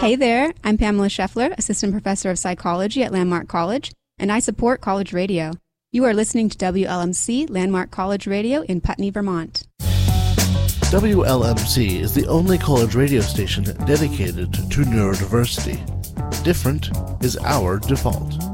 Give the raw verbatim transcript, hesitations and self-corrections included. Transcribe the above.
Hey there, I'm Pamela Scheffler, Assistant Professor of Psychology at Landmark College, and I support College Radio. You are listening to W L M C, Landmark College Radio in Putney, Vermont. W L M C is the only college radio station dedicated to neurodiversity. Different is our default.